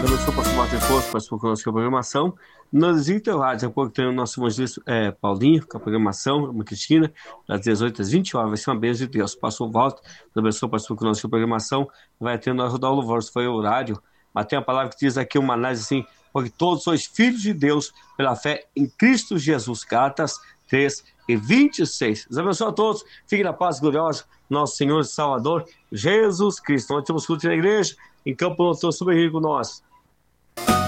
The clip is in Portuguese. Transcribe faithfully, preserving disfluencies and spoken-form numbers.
Eu sou o pastor Walter Posto, participou conosco da programação. Nos intervalos, daqui a pouco tem o nosso evangelista é, Paulinho, com a programação, uma Cristina, das dezoito às vinte horas. Vai ser uma bênção de Deus. Pastor Walter, da pessoa participou conosco da programação, vai ter nós rodar o louvor, se foi o horário. Mas tem a palavra que diz aqui uma análise assim: porque todos sois filhos de Deus pela fé em Cristo Jesus. Gálatas três e vinte e seis. Deus abençoe a todos. Fiquem na paz gloriosa, nosso Senhor e Salvador, Jesus Cristo. Nós temos culto na igreja, em Campo Novo, super rico nós.